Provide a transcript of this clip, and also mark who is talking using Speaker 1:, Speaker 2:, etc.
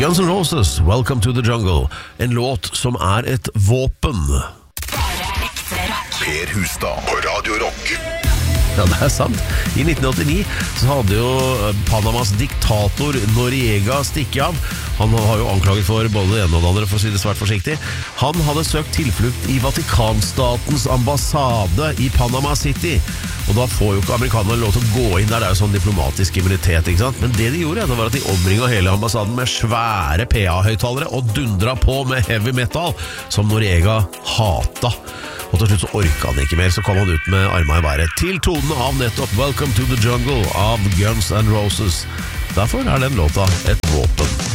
Speaker 1: Guns N' Roses, Welcome to the Jungle. En låt som et våpen.
Speaker 2: Per Hustad på Radio Rock.
Speaker 1: Ja, det sant. I 1989 så hadde jo Panamas diktator Noriega stikket av. Han har jo anklaget for både det ene og det andre, for å si det svært forsiktig. Han hadde søkt tilflukt i Vatikanstatens ambassade i Panama City. Og da får jo ikke amerikanerne lov til å gå inn der, det er jo sånn diplomatisk immunitet, ikke sant? Men det de gjorde, det var at de omringet hele ambassaden med svære PA-høyttalere og dundra på med heavy metal, som Noriega hata. Og til slutt så orket han ikke mer, så kom han ut med armene i været til tonen av nettopp Welcome to the Jungle av Guns N' Roses. Derfor den låta et våpen.